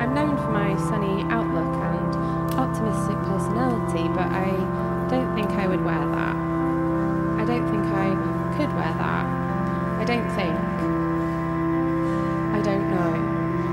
I'm known for my sunny outlook and optimistic personality, but I don't think I would wear that. I don't think I could wear that. I don't think. I don't know.